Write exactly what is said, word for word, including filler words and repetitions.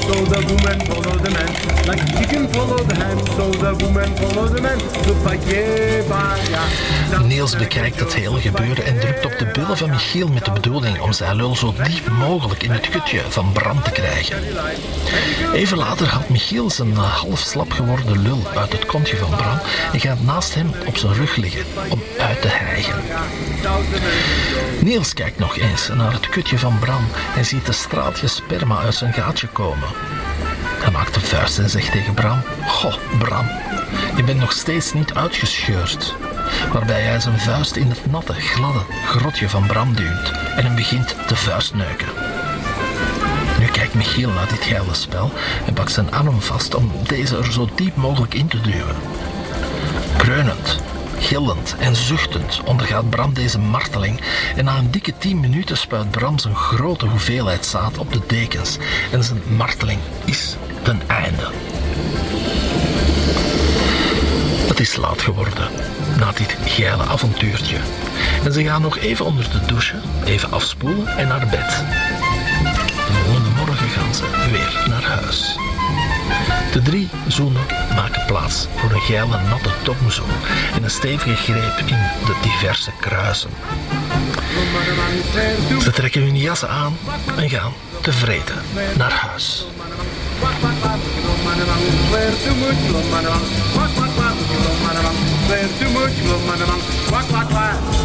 so the woman follow the man. Like a chicken follow the hen, so the woman follow the man. Niels bekijkt het hele gebeuren en drukt op de billen van Michiel met de bedoeling om zijn lul zo diep mogelijk in het kutje van Bram te krijgen. Even later haalt Michiel zijn half slap geworden lul uit het kontje van Bram en gaat naast hem op zijn rug liggen om uit te hijgen. Niels kijkt nog eens naar het kutje van Bram en ziet de straatje sperma uit zijn gaatje komen. Hij maakt een vuist en zegt tegen Bram: "Goh, Bram, je bent nog steeds niet uitgescheurd." Waarbij hij zijn vuist in het natte, gladde grotje van Bram duwt en hem begint te vuistneuken. Nu kijkt Michiel naar dit geile spel en pakt zijn arm vast om deze er zo diep mogelijk in te duwen. Kreunend, gillend en zuchtend ondergaat Bram deze marteling en na een dikke tien minuten spuit Bram zijn grote hoeveelheid zaad op de dekens en zijn marteling is ten einde. Het is laat geworden na dit geile avontuurtje en ze gaan nog even onder de douche, even afspoelen en naar bed. De volgende morgen gaan ze weer naar huis. De drie zoenen maken plaats voor een geile natte tongzoen en een stevige greep in de diverse kruisen. Ze trekken hun jassen aan en gaan tevreden naar huis. Too much,